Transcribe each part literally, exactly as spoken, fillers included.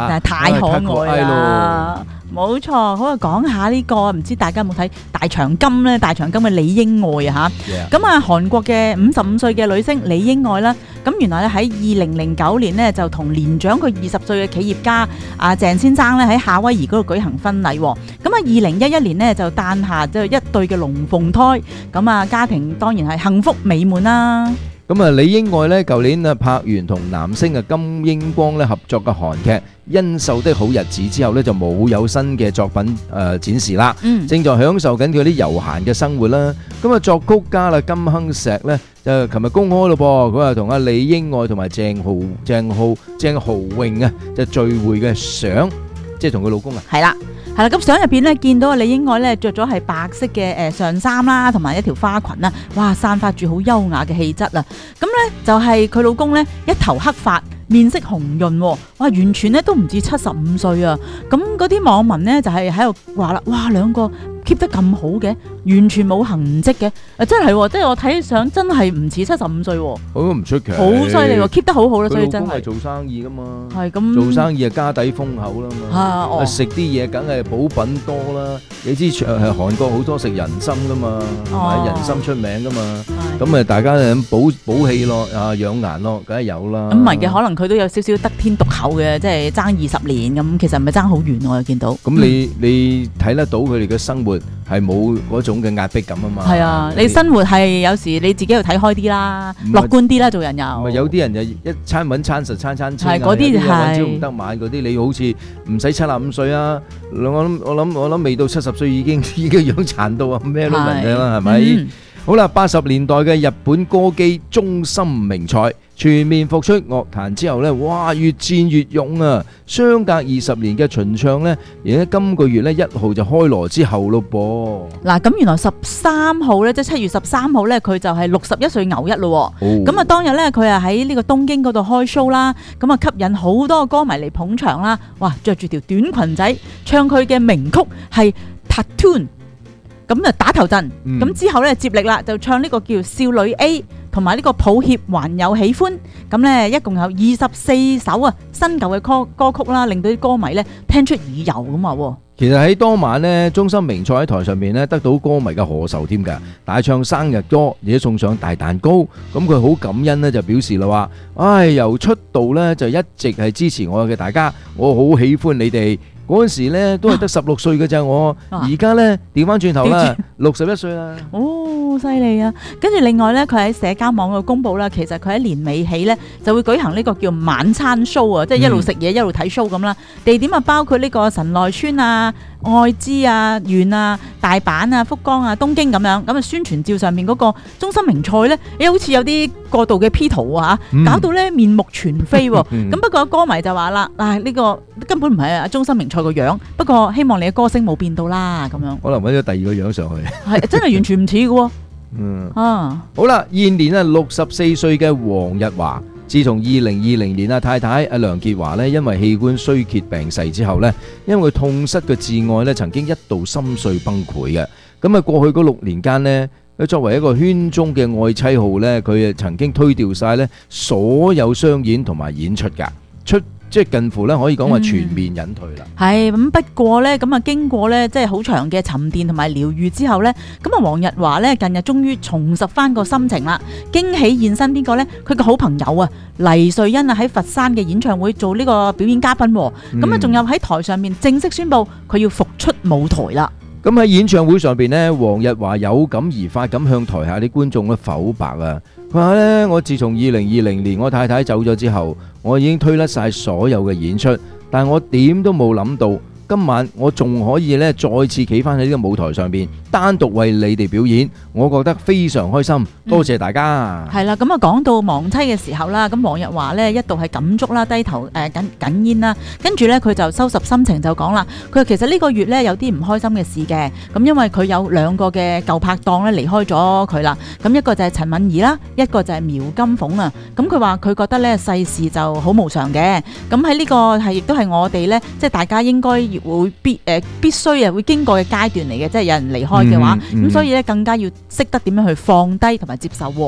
嚇， 太可愛啦！冇錯，好啊，講下呢個唔知大家有冇睇大長今咧？大長今嘅李英愛啊嚇，咁啊韓國嘅五十五歲嘅女星李英愛啦，咁原來咧喺二零零九年呢，就同年長佢二十歲嘅企業家啊鄭先生咧喺夏威夷嗰度舉行婚禮，咁啊二零一一年呢，就誕下即係一對嘅龍鳳胎，咁啊家庭當然係幸福美滿啦。 咁啊，李英愛咧，舊年啊拍完同男星啊金英光咧合作嘅韓劇《恩秀的好日子》之後咧，就冇有新嘅作品誒展示啦。嗯，正在享受緊佢啲悠閒嘅生活啦。咁啊，作曲家啦金亨碩咧就琴日公開咯噃，佢話同阿李英愛同埋鄭浩、鄭浩、鄭浩穎啊就聚會嘅相，即係同佢老公啊。 係啦。係啦，咁相入邊咧見到李英愛咧着咗係白色嘅誒上衫啦，同埋一條花裙啦，哇，散發住好優雅嘅氣質啊！咁咧就係佢老公咧一頭黑髮，面色紅潤，哇，完全咧都唔止七十五歲啊！咁嗰啲網民咧就係喺度話啦，哇，兩個 keep 得咁好嘅，完全冇痕跡嘅，啊真係，即係我睇相真係唔似七十五歲， 好唔出奇， 好犀利喎 ，keep 得好好啦，所以真係。 佢老公係做生意噶嘛， 係咁做生意啊家底豐厚啦嘛， 啊哦， 食啲嘢梗係補品多啦，你知誒韓國好多食人參噶嘛，係人參出名噶嘛，咁啊大家咁補補氣咯，啊養顏咯，梗係有啦。 咁唔係嘅，可能佢都有少少得天獨厚嘅，即係爭二十年咁，其實唔係爭好遠我見到。 咁你你睇得到佢哋嘅生活係冇嗰種嘅壓迫感啊嘛。 係啊，你生活係有時你自己要睇開啲啦，樂觀啲啦，做人又。 唔係有啲人就一餐揾餐實餐餐清啊， 係嗰啲係揾朝唔得晚嗰啲，你好似唔使七十五歲啊，我諗我諗我諗未到七十歲已經已經樣殘到啊咩都問你啦，係咪？嗯好啦，八十年代嘅日本歌姬中森明菜全面復出樂壇之後呢，哇，越戰越勇啊！相隔二十年嘅巡唱呢，而家今個月呢一號就開鑼之後咯噃。 嗱，咁原來十三號呢，即係七月十三號呢，佢就係六十一歲牛一咯。咁啊、哦，當日呢，佢啊喺呢個東京嗰度開 show 啦，咁啊吸引好多歌迷嚟捧場啦。哇，着住條短裙仔，唱佢嘅名曲係 Tattoo。咁啊打頭陣，咁、嗯、之後咧接力啦，就唱呢個叫少女 A 同埋呢個抱歉還有喜歡，咁咧一共有二十四首啊新舊嘅歌歌曲啦，令到啲歌迷咧聽出耳油咁啊。 其實喺當晚咧，中森明菜喺台上面咧得到歌迷嘅賀壽添㗎，大唱生日歌，而且送上大蛋糕，咁佢好感恩咧就表示啦話，唉，由出道咧就一直係支持我嘅大家，我好喜歡你哋。嗰陣時咧都係得十六歲嘅咋我，而家咧調翻轉頭啦，六十一歲啦。 哦，犀利啊！跟住另外咧，佢喺社交網度公佈啦，其實佢喺年尾起咧就會舉行呢個叫晚餐 show 啊，即係一路食嘢一路睇 show 咁啦。地點啊包括呢個神奈川啊、愛知啊、縣啊、大阪啊、福岡啊、東京咁樣。咁啊宣傳照上面嗰個中森明菜咧，誒好似有啲過度嘅 P 圖啊，搞到咧面目全非喎。咁不過歌迷就話啦，嗱呢個根本唔係啊中森明菜個樣，不過希望你嘅歌聲冇變到啦，咁樣。 可能揾咗第二個樣上去。 係真係完全唔似嘅喎。 嗯啊， 好啦，現年啊六十四歲嘅黃日華，自從二零二零年啊太太阿梁潔華呢，因為器官衰竭病逝之後呢，因為佢痛失嘅摯愛呢，曾經一度心碎崩潰嘅。咁啊過去嗰六年間呢，佢作為一個圈中嘅愛妻號呢，佢啊曾經推掉晒呢所有商演同埋演出噶，出。即係近乎咧，可以講話全面隱退啦。 係咁、嗯，不過咧，咁啊經過咧，即係好長嘅沉澱同埋療愈之後咧，咁啊黃日華咧近日終於重拾翻個心情啦。驚喜現身邊個咧？佢嘅好朋友啊，黎瑞恩啊喺佛山嘅演唱會做呢個表演嘉賓，咁啊仲有喺台上面正式宣布佢要復出舞台啦。 咁喺演唱會上邊呢，黃日華有感而發咁向台下啲觀眾咧剖白啊！佢話咧，我自從二零二零年我太太走咗之後，我已經推甩晒所有嘅演出，但我點都冇諗到今晚我仲可以咧再次企翻喺呢個舞台上邊，單獨為你哋表演，我覺得非常開心，多謝大家。係啦、嗯，咁啊講到亡妻嘅時候啦，咁黃日華呢一度係感觸啦，低頭誒緊緊煙啦，跟住呢，佢就收拾心情就講啦，佢話其實呢個月呢有啲唔開心嘅事嘅，咁因為佢有兩個嘅舊拍檔呢離開咗佢啦，咁一個就係陳敏儀啦，一個就係苗金鳳啊，咁佢話佢覺得呢世事就好無常嘅，咁喺呢個係亦都係我哋呢，即係大家應該會必誒、呃、必須啊會經過嘅階段嚟嘅，即係有人離開嘅話，咁、嗯嗯、所以咧更加要識得點樣去放低同埋接受。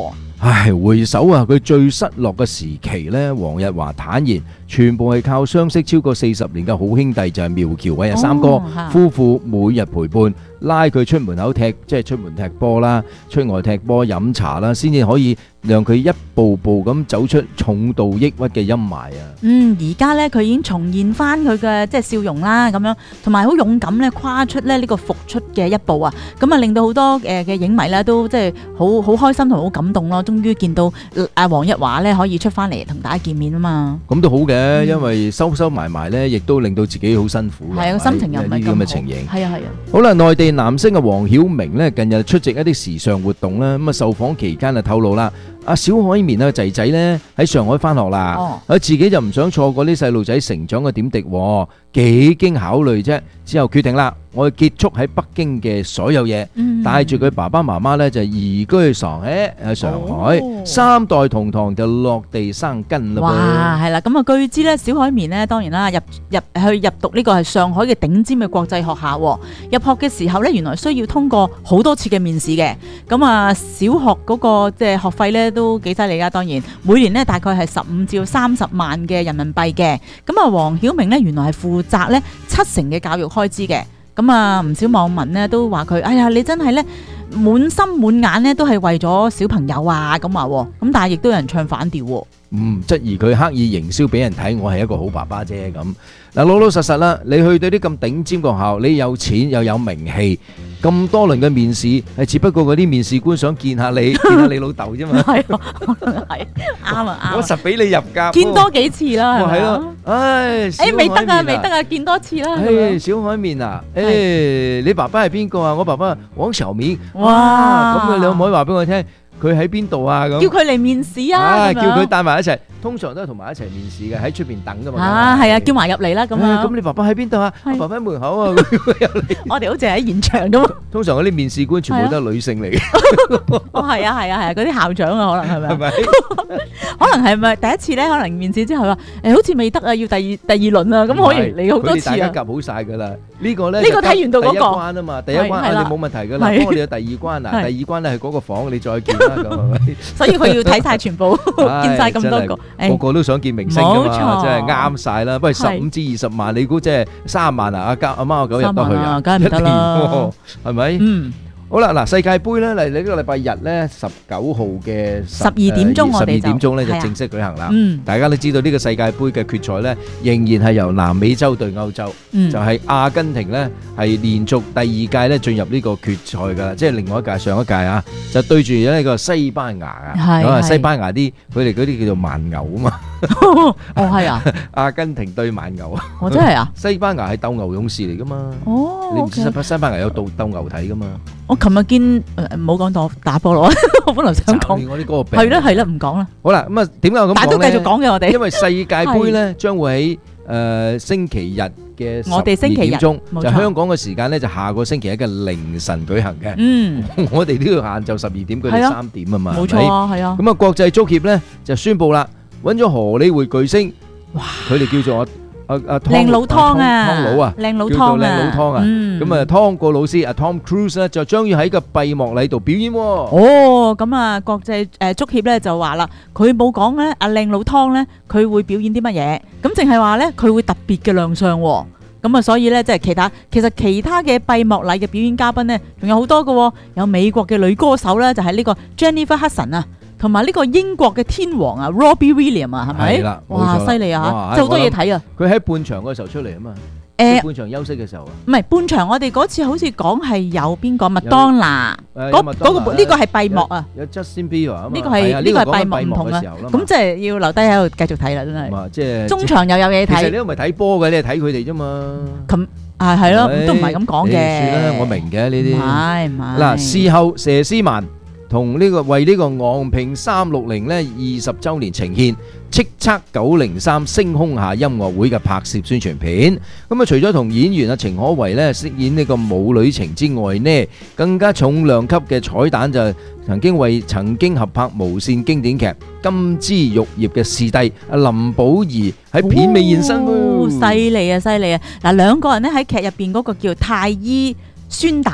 唉，回首啊，佢最失落嘅時期呢，黃日華坦言，全部係靠相識超過四十年嘅好兄弟，就係苗僑偉啊三哥哦嚇夫婦，每日陪伴，拉佢出門口踢，即係出門踢波啦，出外踢波飲茶啦，先至可以讓佢一步步咁走出重度抑鬱嘅陰霾啊！ 嗯，而家咧佢已經重現翻佢嘅即係笑容啦，咁樣同埋好勇敢咧跨出咧呢個復出嘅一步啊！咁啊令到好多誒嘅影迷咧都即係好好開心同好感動咯，終於見到阿黃日華咧可以出翻嚟同大家見面啊嘛！ 咁都好嘅，因為收收埋埋咧，亦都令到自己好辛苦。 係啊，心情又唔係呢啲咁好咁嘅情形。 係啊係啊。 好啦，內地男星嘅黃曉明咧，近日出席一啲時尚活動啦，咁啊受訪期間啊透露啦，阿小海綿啊仔仔咧喺上海翻學啦， 哦佢自己就唔想錯過啲細路仔成長嘅點滴喎，幾經考慮啫，之後決定啦，我要結束喺北京嘅所有嘢， 嗯帶住佢爸爸媽媽咧就移居去上海，喺上海哦三代同堂就落地生根啦哇，係啦，咁啊據知咧，小海綿咧當然啦，入入去入讀呢個係上海嘅頂尖嘅國際學校喎。入學嘅時候咧，原來需要通過好多次嘅面試嘅。咁啊，小學嗰個即係學費咧都幾犀利噶，當然每年咧大概係十五至三十萬嘅人民幣嘅。咁啊，黃曉明咧原來係負責咧七成嘅教育開支嘅。咁啊，唔少網民咧都話佢，哎呀，你真係咧滿心滿眼咧都係為咗小朋友啊咁話喎。咁但係亦都有人唱反調喎。 嗯，質疑佢刻意營銷俾人睇，我係一個好爸爸啫咁。嗱，老老實實啦，你去到啲咁頂尖嘅學校，你有錢又有名氣，咁多輪嘅面試，係只不過嗰啲面試官想見下你，見下你老豆啫嘛。 係啊，係啱啊啱啊， 我實俾你入㗎。 見多幾次啦，係咪啊？ 係咯，唉， 誒未得啊，未得啊。 啊，見多次啦。咁唉， 樣小海綿啊，誒，你爸爸係邊個啊？我爸爸黃曉明。 哇咁你可唔可以話俾我聽，佢喺邊度啊？咁叫佢嚟面試啊， 啊， 咁樣叫佢帶埋一齊，通常都係同埋一齊面試嘅，喺出邊等噶嘛。 啊，係啊，叫埋入嚟啦，咁唉樣。 咁你爸爸喺邊度啊？ 係我爸爸喺門口啊。咁入嚟我哋好似喺現場咁。 通常嗰啲面試官全部都係女性嚟嘅， 哦，係啊，係啊，係啊，嗰啲校長啊，可能係咪啊？ 係咪？ 可能係咪第一次咧？可能面試之後話誒，好似未得啊，要第二第二輪啊，咁可以嚟好多次啊。 佢哋大家夾好晒㗎啦。呢個咧呢個睇完到嗰個第一關啊嘛，第一關啊係係啦你冇問題㗎啦。 係不過你有第二關啊，第係二關咧係嗰個房，你再見啦咁係咪？ 所以佢要睇晒全部，見晒咁多個。 唉真係個個都想見明星㗎嘛， 冇錯真係啱晒啦。不過十五至二十萬，你估即係三萬啊？阿家阿貓阿狗入得去啊？ 梗係唔得啦一年喎，係咪？ 嗯， 好啦，嗱，世界盃咧嚟，呢個禮拜日咧十九號嘅十二點鐘我哋就十二點鐘咧就係啊正式舉行啦。 嗯大家都知道呢個世界盃嘅決賽咧，仍然係由南美洲對歐洲， 嗯就係阿根廷咧係連續第二屆咧進入呢個決賽㗎啦，即係另外一屆上一屆啊，就對住呢個西班牙啊，咁啊係係西班牙啲佢哋嗰啲叫做慢牛啊嘛， 哦係啊， 阿根廷對慢牛啊， 我真係啊， 西班牙係鬥牛勇士嚟㗎嘛， 哦， 你唔知 OK 西西班牙有鬥鬥牛睇㗎嘛？ 我琴日見誒唔好講到打波咯，我本來想講我啲嗰個病係啦係啦，唔講啦， 好啦，咁啊點解我咁但係都講咧？ 繼續講嘅我哋因。為世界盃咧將會喺誒星期日嘅我哋星期日十二點鐘， 冇錯就香港嘅時間咧就下個星期一嘅凌晨舉行嘅。 嗯， 我哋都要晏晝十二點，佢哋係啊三點啊嘛， 冇係咪錯啊，係啊， 咁啊，國際足協咧就宣布啦，揾咗荷里活巨星， 哇佢哋叫做阿阿阿靚佬湯啊， 湯佬啊。 靚佬叫做湯啊， 靚佬湯啊嗯咁啊，湯個老師阿 Tom Cruise 咧就將要喺個閉幕禮度表演喎。 哦，咁啊，國際誒足協咧就話啦，佢冇講咧，阿靚佬湯咧，佢會表演啲乜嘢，咁淨係話咧佢會特別嘅亮相喎。咁啊，所以咧即係其他，其實其他嘅閉幕禮嘅表演嘉賓咧，仲有好多嘅喎，有美國嘅女歌手咧，就係呢個 Jennifer Hudson 啊，同埋呢個英國嘅天王啊 Robbie Williams 啊，係咪？ 係啦冇哇， 錯啦犀利啊哇嚇，即係好多嘢睇啊！ 佢喺半場嗰時候出嚟啊嘛， 誒半場休息嘅時候啊。 唔係半場，我哋嗰次好似講係有邊個麥當娜誒嗰有麥當娜嗰個呢個係閉幕啊， 有 Justin Bieber 啊嘛， 呢個係啊係呢個係閉講緊幕唔同啊嘅時候啦嘛， 咁即係要留低喺度繼續睇啦，真係。 咁啊，即係中場又有嘢睇， 其實你都唔係睇波嘅，你係睇佢哋啫嘛。 咁啊係咯， 係都唔係咁講你嘅。 算啦，我明嘅呢唔啲。 係唔係。 嗱，事後佘詩曼同呢個為呢個昂坪三六零咧二十週年呈獻叱咤九零三星空下音樂會嘅拍攝宣傳片。咁啊，除咗同演員啊程可為咧飾演呢個母女情之外呢，更加重量級嘅彩蛋就曾經為曾經合拍無線經典劇《金枝玉葉》嘅視帝阿林保怡喺片尾現身哦喎。 犀利啊犀利啊！嗱，兩個人咧喺劇入邊嗰個叫太醫孫大人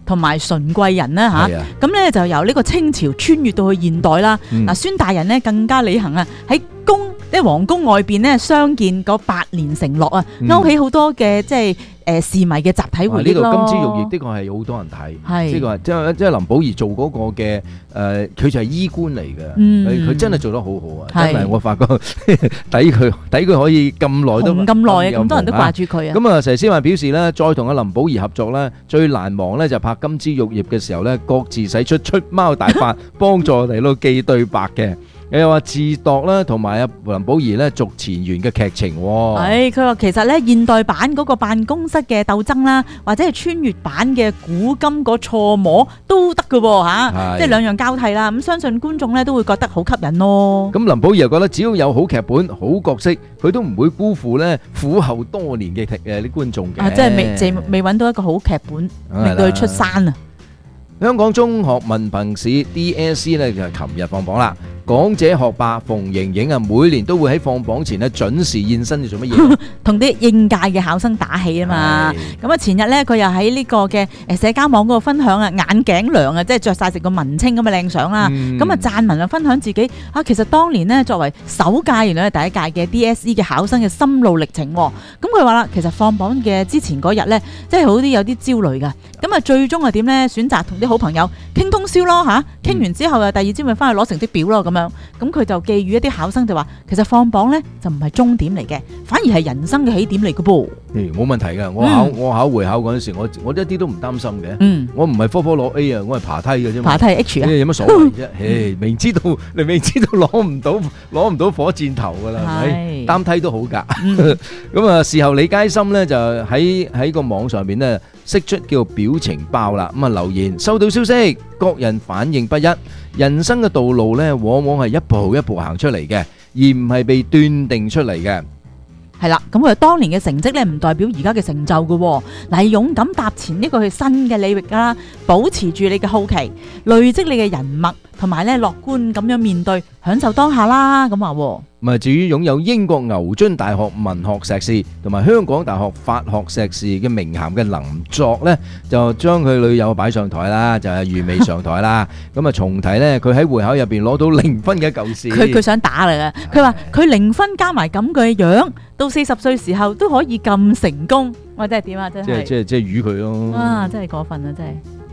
同埋純貴人啦嚇。 係啊咁咧就由呢個清朝穿越到去現代啦。 嗯嗱，孫大人咧更加履行啊喺宮即係皇宮外邊咧相見嗰百年承諾啊， 嗯勾起好多嘅即係誒市民嘅集體回憶呢個咯。 金枝玉葉的確係有好多人睇， 係呢個即係即係林保怡做嗰個嘅誒，佢就係醫官嚟嘅， 嗯佢佢真係做得好好啊！ 係真係我發覺抵佢抵佢可以咁耐都紅咁耐啊，咁多人都有夢啊掛住佢啊。 咁啊，佘詩曼表示咧，再同阿林保怡合作咧，最難忘咧就拍《金枝玉葉》嘅時候咧，各自使出出貓大法，幫助嚟到記對白嘅。又話自度啦，同埋阿林保怡咧續前緣嘅劇情喎。 係佢話其實咧現代版嗰個辦公室嘅鬥爭啦，或者係穿越版嘅古今個錯摸都得嘅喎嚇， 係即係兩樣交替啦。咁相信觀眾咧都會覺得好吸引咯。 咁林保怡又覺得只要有好劇本、好角色，佢都唔會辜負咧苦候多年嘅誒啲觀眾嘅。 啊，即係未未未揾到一個好劇本，令到佢出山啊！ 香港中學文憑試 D S E 咧就係琴日放榜啦。港姐學霸馮盈盈啊，每年都會喺放榜前咧準時現身，做乜嘢？ 同啲應屆嘅考生打氣啊嘛。咁啊前日咧佢又喺呢個嘅誒社交網嗰度分享啊，眼鏡娘啊，即係着晒成個文青咁嘅靚相啦。咁啊讚文啊分享自己啊，其實當年呢，作為首屆原來係第一屆嘅 D S E 嘅考生嘅心路歷程。咁佢話啦，其實放榜嘅之前嗰日咧，即係好啲有啲焦慮㗎。咁啊最終係點咧？選擇同啲好朋友傾通宵咯嚇，傾完之後啊第二朝咪翻去攞成績表咯咁。咁樣，咁佢就寄語一啲考生就話，其實放榜咧就唔係終點嚟嘅，反而係人生嘅起點嚟嘅噃。 誒，冇問題㗎，我考我考會考嗰陣時，我我一啲都唔擔心嘅。 嗯， 我唔係科科攞 A 啊，我係爬梯嘅啫嘛。 爬梯係 H 啊， 有乜所謂啫？誒，明知道你明知道攞唔到攞唔到火箭頭㗎啦，係咪？擔梯都好㗎。咁啊，事後李佳芯咧就喺喺個網上邊咧釋出叫表情包啦。咁啊留言收到消息，各人反應不一。人生嘅道路咧，往往係一步一步行出嚟嘅，而唔係被斷定出嚟嘅。 係啦，咁佢當年嘅成績咧，唔代表而家嘅成就嘅。嗱，勇敢踏前呢個係新嘅領域啦，保持住你嘅好奇，累積你嘅人脈，同埋咧樂觀咁樣面對，享受當下啦。咁話。 咁啊，至於擁有英國牛津大學文學碩士同埋香港大學法學碩士嘅名銜嘅林作咧，就將佢女友擺上台啦，就係預備上台啦。咁啊，重提咧，佢喺會考入邊攞到零分嘅舊事。 佢佢想打嚟嘅，佢話佢零分加埋咁嘅樣，到四十歲時候都可以咁成功，或者係點啊？真係即係即係即係魚佢咯。 啊，真係過分啊！真係。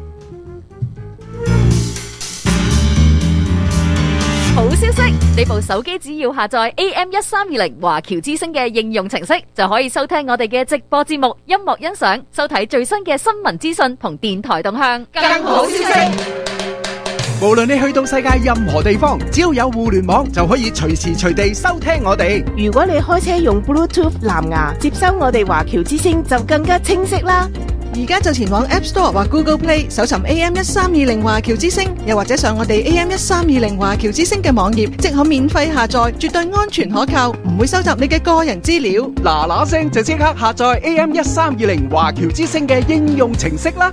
好消息！你部手機只要下載 A M 一三二零華僑之聲嘅應用程式，就可以收聽我哋嘅直播節目、音樂欣賞、收睇最新嘅新聞資訊同電台動向。更好消息！ 無論你去到世界任何地方，只要有互聯網，就可以隨時隨地收聽我哋。 如果你開車用 Bluetooth 藍牙接收我哋華僑之聲，就更加清晰啦。 而家就前往 App Store 或 Google Play 搜尋 A M 一三二零華僑之聲，又或者上我哋 A M 一三二零華僑之聲嘅網頁，即可免費下載，絕對安全可靠，唔會收集你嘅個人資料。 嗱嗱聲就即刻下載 A M 一三二零華僑之聲嘅應用程式啦！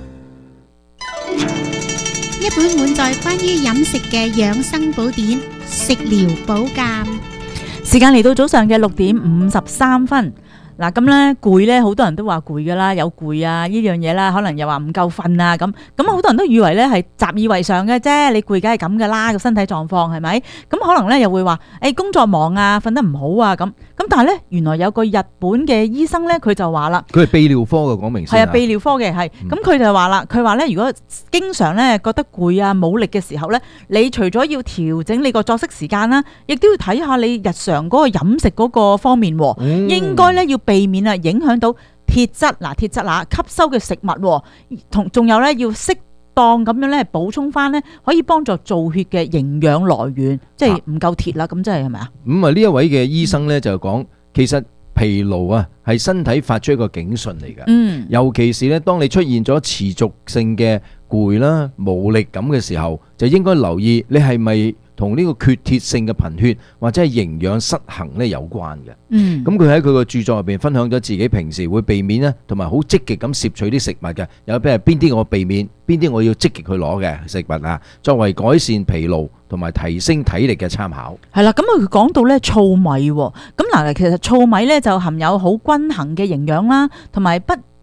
一本滿載關於飲食嘅養生寶典，食療保鑑。 時間嚟到早上嘅六點五十三分。嗱咁咧攰咧，好多人都話攰噶啦，有攰啊呢樣嘢啦，可能又話唔夠瞓啊咁，咁好多人都以為咧係習以為常嘅啫，你攰梗係咁噶啦，個身體狀況係咪？咁可能咧又會話，誒工作忙啊，瞓得唔好啊咁，咁但係咧原來有個日本嘅醫生咧，佢就話啦， 佢係泌尿科嘅，講明先。 係啊，泌尿科嘅係，咁佢就話啦，佢話咧如果經常咧覺得攰啊冇力嘅時候咧，你除咗要調整你個作息時間啦，亦都要睇下你日常嗰個飲食嗰個方面，嗯、應該咧要避免啊影響到鐵質嗱鐵質啊吸收嘅食物，同仲有咧要適當咁樣咧補充翻咧可以幫助造血嘅營養來源，即係唔夠鐵啦，咁即係係咪啊？ 咁啊呢一位嘅醫生咧就講，其實疲勞啊係身體發出一個警訊嚟嘅，嗯，尤其是咧當你出現咗持續性嘅攰啦、無力感嘅時候，就應該留意你係咪同呢個缺鐵性嘅貧血或者係營養失衡咧有關嘅。嗯，咁佢喺佢個著作入邊分享咗自己平時會避免咧，同埋好積極咁攝取啲食物嘅。有譬如邊啲我避免，邊啲我要積極去攞嘅食物啊，作為改善疲勞同埋提升體力嘅參考。 係啦，咁啊佢講到咧糙米，咁嗱其實糙米咧就含有好均衡嘅營養啦，同埋不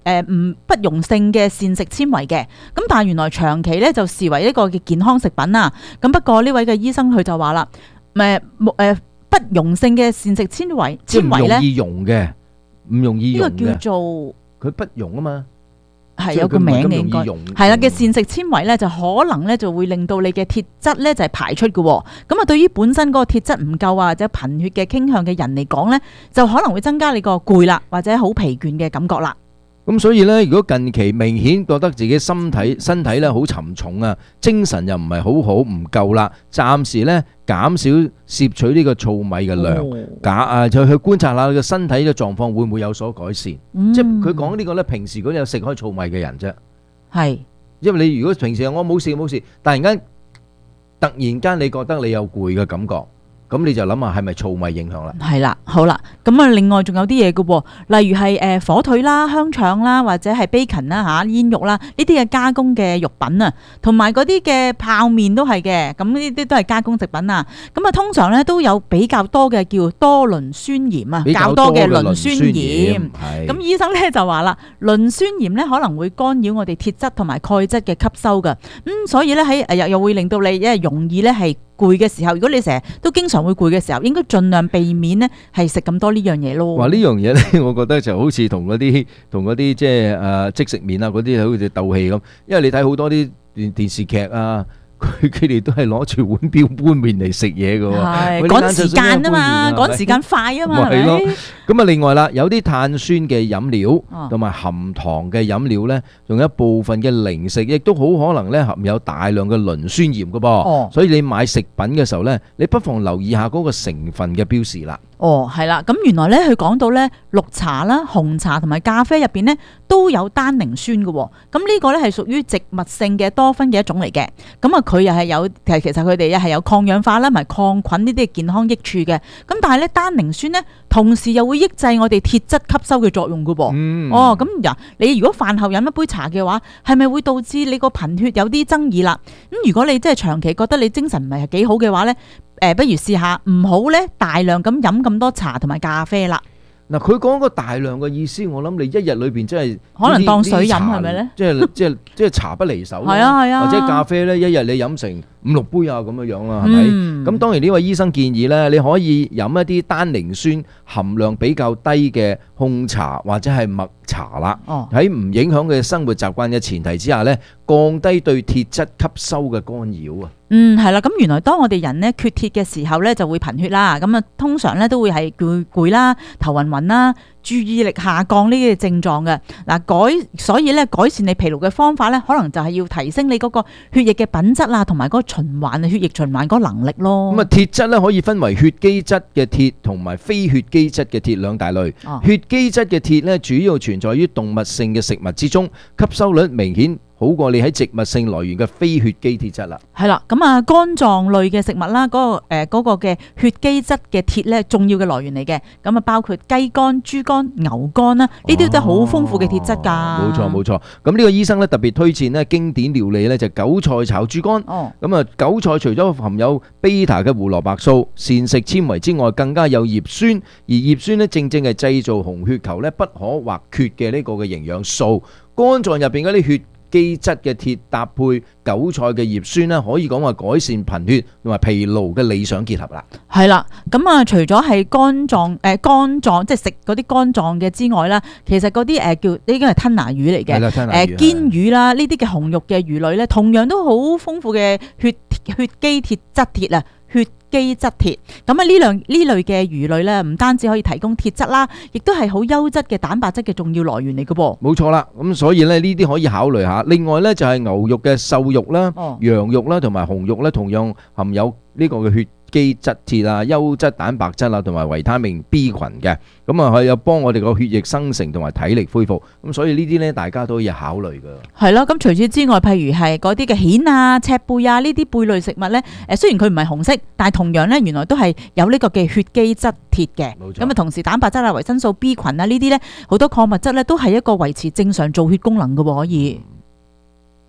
誒唔不溶性嘅膳食纖維嘅，咁但係原來長期咧就視為一個嘅健康食品啦。咁不過呢位嘅醫生佢就話啦，誒誒不溶性嘅膳食纖維纖維咧， 唔容易溶嘅，唔容易溶嘅。 呢個叫做佢不溶啊嘛。 係有個名嘅，應該係啦嘅膳食纖維咧，就可能咧就會令到你嘅鐵質咧就係排出嘅。咁啊，對於本身嗰個鐵質唔夠啊或者貧血嘅傾向嘅人嚟講咧，就可能會增加你個攰啦或者好疲倦嘅感覺啦。 咁所以咧，如果近期明顯覺得自己身體身體咧好沉重啊，精神又唔係好好，唔夠啦，暫時咧減少攝取呢個糙米嘅量，假啊就去觀察下你個身體嘅狀況會唔會有所改善。 嗯、 即係佢講呢個咧，平時嗰啲有食開糙米嘅人啫， 係， 因為你如果平時我冇事冇事，突然間突然間你覺得你有攰嘅感覺。咁你就諗下係咪糙米影響啦？ 係啦，好啦，咁啊，另外仲有啲嘢嘅喎，例如係誒火腿啦、香腸啦，或者係 bacon 啦嚇、煙肉啦，呢啲嘅加工嘅肉品啊，同埋嗰啲嘅泡麵都係嘅，咁呢啲都係加工食品啊。咁啊，通常咧都有比較多嘅叫多磷酸鹽啊，較多嘅磷酸鹽。咁醫生咧就話啦，磷酸鹽咧可能會干擾我哋鐵質同埋鈣質嘅吸收嘅，咁、嗯、所以咧喺誒又又會令到你因為容易咧係攰嘅時候，如果你成日都經常會攰嘅時候，應該盡量避免呢係食咁多呢樣嘢咯。 話呢樣嘢咧，我覺得就好似同嗰啲同嗰啲即係誒即食麵啊嗰啲好似鬥氣咁，因為你睇好多啲電電視劇啊。佢佢哋都係攞住碗標杯麵嚟食嘢嘅喎， 趕時間啊嘛，趕時間快啊嘛，係咪？ 咁啊，另外啦，有啲碳酸嘅飲料同埋含糖嘅飲料咧，仲有一部分嘅零食，亦都好可能咧含有大量嘅磷酸鹽嘅噃。所以你買食品嘅時候咧，你不妨留意下嗰個成分嘅標示啦。 哦，係啦，咁原來咧佢講到咧綠茶啦、紅茶同埋咖啡入邊咧都有單寧酸嘅，咁呢個咧係屬於植物性嘅多酚嘅一種嚟嘅，咁啊佢又係有，其實佢哋又係有抗氧化啦，同埋抗菌呢啲健康益處嘅，咁但係咧單寧酸咧同時又會抑制我哋鐵質吸收嘅作用嘅噃。嗯、哦，咁嗱，你如果飯後飲一杯茶嘅話，係咪會導致你個貧血有啲爭議啦？咁如果你真係長期覺得你精神唔係幾好嘅話咧？誒、呃，不如試下唔好咧，大量咁飲咁多茶同埋咖啡啦。 嗱，佢講個大量嘅意思，我諗你一日裏邊真係可能當水飲係咪咧？ 即係即係即係茶不離手。 係啊係啊， 或者咖啡咧，一日你飲成五六杯啊咁樣樣啦，係咪？咁、嗯、當然呢位醫生建議咧，你可以飲一啲單寧酸含量比較低嘅紅茶或者係麥茶啦。喺唔、哦、影響嘅生活習慣嘅前提之下咧，降低對鐵質吸收嘅干擾啊。 嗯，係啦，咁原來當我哋人咧缺鐵嘅時候咧，就會貧血啦。咁啊，通常咧都會係攰攰啦、頭暈暈啦、注意力下降呢啲嘅症狀嘅。嗱，改所以咧改善你疲勞嘅方法咧，可能就係要提升你嗰個血液嘅品質啊，同埋嗰個循環血液循環嗰個能力咯。咁啊，鐵質咧可以分為血基質嘅鐵同埋非血基質嘅鐵兩大類。哦、血基質嘅鐵咧主要存在於動物性嘅食物之中，吸收率明顯好過你喺植物性來源嘅非血基鐵質啦。係啦，咁啊肝臟類嘅食物啦，嗰、嗰個誒、呃嗰個嘅血基質嘅鐵咧，重要嘅來源嚟嘅。咁啊包括雞肝、豬肝、牛肝啦，呢啲都係好豐富嘅鐵質㗎。冇錯冇錯。咁呢個醫生咧特別推薦咧經典料理咧就韭菜炒豬肝。哦。咁啊韭菜除咗含有 beta 嘅胡蘿蔔素、膳食纖維之外，更加有葉酸，而葉酸咧正正係製造紅血球咧不可或缺嘅呢個嘅營養素。肝臟入邊嗰啲血基質嘅鐵搭配韭菜嘅葉酸咧，可以講話改善貧血同埋疲勞嘅理想結合啦。係啦，咁啊，除咗係肝臟誒肝臟，即係食嗰啲肝臟嘅之外啦，其實嗰啲誒叫呢個係吞拿魚嚟嘅，誒堅魚啦，呢啲嘅紅肉嘅魚類咧，同樣都好豐富嘅血血基鐵質鐵啊，血基質鐵。咁啊呢兩呢類嘅魚類咧，唔單止可以提供鐵質啦，亦都係好優質嘅蛋白質嘅重要來源嚟嘅噃。冇錯啦，咁所以咧呢啲可以考慮下。另外咧就係牛肉嘅瘦肉啦、哦、羊肉啦同埋紅肉咧，同樣含有呢個嘅血基質鐵啊、優質蛋白質啊同埋維他命 B 群嘅，咁啊係有幫我哋個血液生成同埋體力恢復。咁所以呢啲咧大家都要考慮噶。係咯，咁除此之外，譬如係嗰啲嘅蜆啊、赤貝啊呢啲貝類食物咧，誒雖然佢唔係紅色，但係同樣咧原來都係有呢個嘅血基質鐵嘅。冇錯。咁啊同時蛋白質啊、維生素 B 群啊呢啲咧好多礦物質咧都係一個維持正常造血功能嘅喎，可以。嗯